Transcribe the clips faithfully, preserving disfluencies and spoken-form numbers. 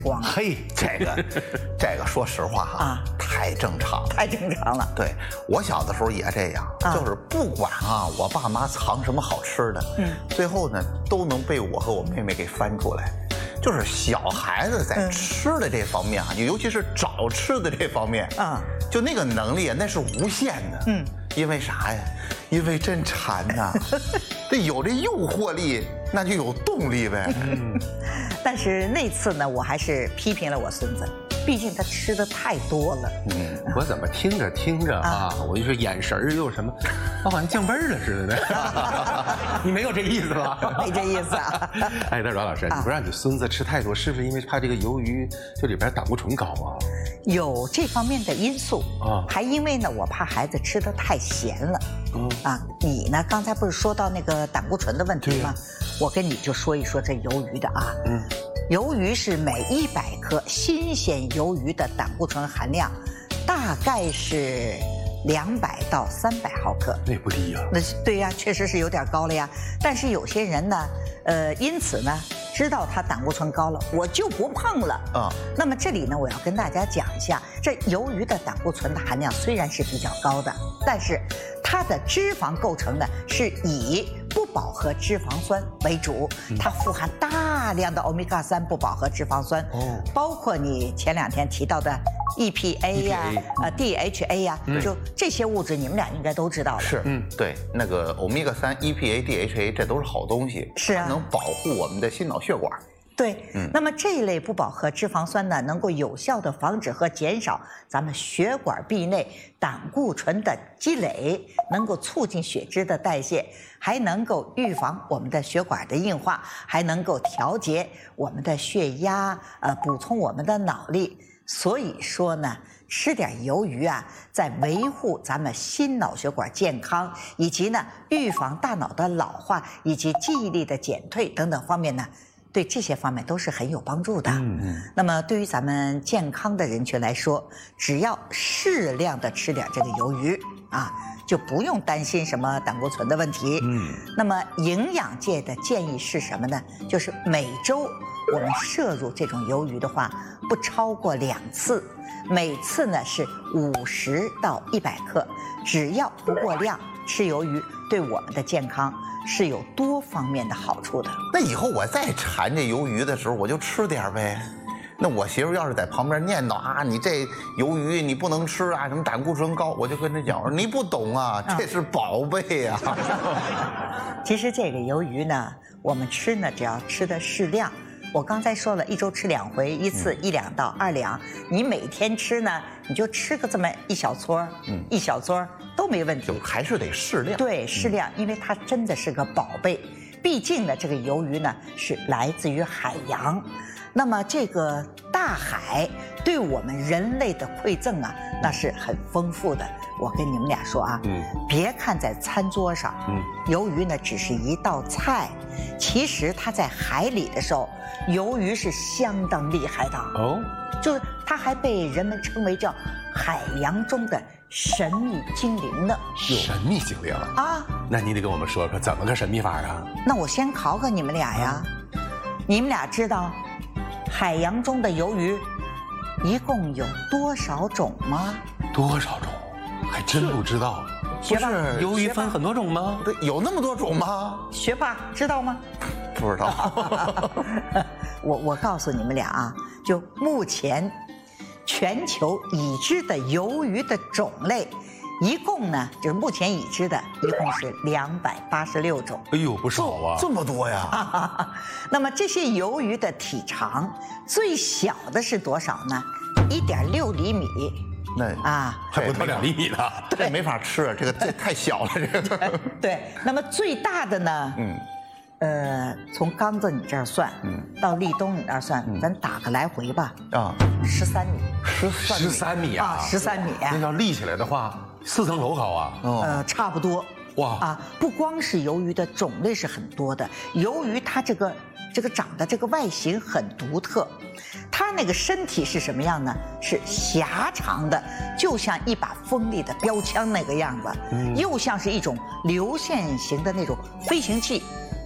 光。 嘿，这个，这个，说实话哈，啊，太正常了， 太正常了。 对，我小的时候也这样，啊，就是不管啊，我爸妈藏什么好吃的，嗯，最后呢都能被我和我妹妹给翻出来。就是小孩子在吃的这方面啊，嗯，尤其是找吃的这方面啊，就那个能力啊，那是无限的。嗯，因为啥呀？因为真馋呐，这有这诱惑力，那就有动力呗。嗯， 但是那次呢，我还是批评了我孙子。毕竟他吃的太多了。 嗯，我怎么听着听着啊，我就说眼神儿又什么，我好像降味儿了似的呢。你没有这意思吧？ 没这意思啊。 哎，那阮老师，你不让你孙子吃太多，是不是因为怕这个鱿鱼就里边胆固醇高啊？ 有这方面的因素啊，还因为呢，我怕孩子吃的太咸了。嗯啊，你呢？刚才不是说到那个胆固醇的问题吗？我跟你就说一说这鱿鱼的啊。嗯。鱿鱼是每一百克新鲜鱿鱼的胆固醇含量，大概是两百到三百毫克。 那不低呀。 那对呀，确实是有点高了呀。但是有些人呢，呃，因此呢，知道他胆固醇高了，我就不碰了啊。那么这里呢，我要跟大家讲一下，这鱿鱼的胆固醇的含量虽然是比较高的，但是它的脂肪构成呢是以不饱和脂肪酸为主，它富含大量的欧米伽三不饱和脂肪酸，哦，包括你前两天提到的 E P A 呀、啊、呃 D H A 呀，就这些物质，你们俩应该都知道了。 是，嗯，对，那个欧米伽三、E P A、D H A 这都是好东西， 是啊， 能保护我们的心脑血管。 对，嗯，那么这一类不饱和脂肪酸呢，能够有效的防止和减少咱们血管壁内胆固醇的积累，能够促进血脂的代谢，还能够预防我们的血管的硬化，还能够调节我们的血压，呃，补充我们的脑力。所以说呢，吃点鱿鱼啊，在维护咱们心脑血管健康，以及呢预防大脑的老化以及记忆力的减退等等方面呢，对这些方面都是很有帮助的。嗯嗯。那么对于咱们健康的人群来说，只要适量的吃点这个鱿鱼啊，就不用担心什么胆固醇的问题。嗯。那么营养界的建议是什么呢？就是每周我们摄入这种鱿鱼的话，不超过两次，每次呢是五十到一百克，只要不过量，吃鱿鱼对我们的健康是有多方面的好处的。 那以后我再馋这鱿鱼的时候，我就吃点呗。那我媳妇要是在旁边念叨啊，你这鱿鱼你不能吃啊，什么胆固醇高，我就跟她讲，我说你不懂啊，这是宝贝呀、 啊。其实这个鱿鱼呢，我们吃呢，只要吃的适量。我刚才说了，一周吃两回，一次一两到二两。你每天吃呢，你就吃个这么一小撮，嗯，一小撮都没问题。 就还是得适量。 对，适量，因为它真的是个宝贝。毕竟呢，这个鱿鱼呢是来自于海洋，那么这个大海对我们人类的馈赠啊，那是很丰富的。我跟你们俩说啊，嗯，别看在餐桌上，嗯，鱿鱼呢只是一道菜，其实它在海里的时候，鱿鱼是相当厉害的哦，就是它还被人们称为叫海洋中的神秘精灵呢。 神秘精灵啊？那你得跟我们说说怎么个神秘法啊？ 那我先考考你们俩呀，你们俩知道海洋中的鱿鱼一共有多少种吗？ 多少种？还真不知道。 学霸， 鱿鱼分很多种吗？ 有那么多种吗？ 学霸知道吗？ 不知道。 我我告诉你们俩啊，就目前全球已知的鱿鱼的种类，一共呢，就是目前已知的，一共是两百八十六种。 哎呦，不少啊！ 这么多呀！ 那么这些鱿鱼的体长，最小的是多少呢？一点六厘米。 那啊， 还不到两厘米呢， 这没法吃，这个这太小了，这个。 对，那么最大的呢，嗯，呃，从刚子你这儿算，嗯，到立冬你那儿算，嗯、咱打个来回吧，啊，十三米， 十三十三米啊， 十三米， 那要立起来的话，四层楼高啊， 哦、呃，差不多。哇啊，不光是鱿鱼的种类是很多的，鱿鱼它这个这个长的这个外形很独特。它那个身体是什么样呢？是狭长的，就像一把锋利的标枪那个样子，嗯、又像是一种流线型的那种飞行器，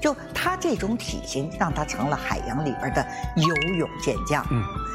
就他这种体型，让他成了海洋里边的游泳健将。嗯。